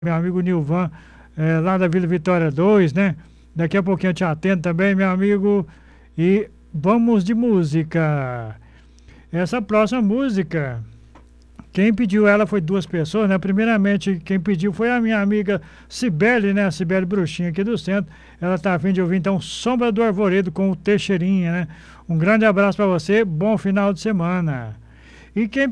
meu amigo Nilvan, lá da Vila Vitória 2, né? Daqui a pouquinho eu te atendo também, meu amigo. E vamos de música. Essa próxima música, quem pediu ela foi duas pessoas, né? Primeiramente, quem pediu foi a minha amiga Cibele, né? A Cibele Bruxinha aqui do centro. Ela tá a fim de ouvir, então, Sombra do Arvoredo com o Teixeirinha, né? Um grande abraço para você, bom final de semana. E quem